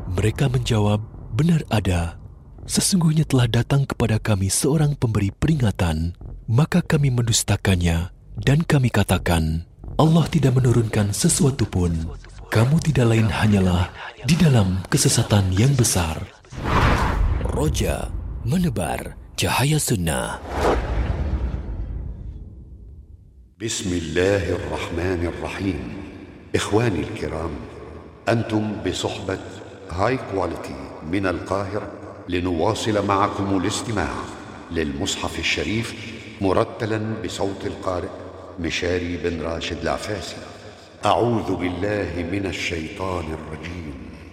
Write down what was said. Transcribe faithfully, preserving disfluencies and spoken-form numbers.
Mereka menjawab, benar ada. Sesungguhnya telah datang kepada kami seorang pemberi peringatan, maka kami mendustakannya dan kami katakan, Allah tidak menurunkan sesuatu pun. Kamu tidak lain hanyalah di dalam kesesatan yang besar. Roja menebar cahaya sunnah. Bismillahirrahmanirrahim. Ikhwani al-kiram, أنتم بصحبة هاي كواليتي من القاهرة لنواصل معكم الاستماع للمصحف الشريف مرتلا بصوت القارئ مشاري بن راشد العفاسي. أعوذ بالله من الشيطان الرجيم.